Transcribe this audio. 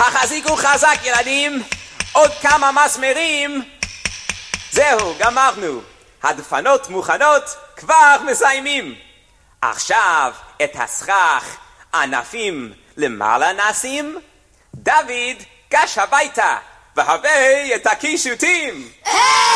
החזיקו חזק ילדים, עוד כמה מסמרים. זהו, גמרנו. הדפנות מוכנות, כבר מסיימים. עכשיו את הסכך ענפים למעלה נשים. דוד, גש הביתה והביא את הקישוטים.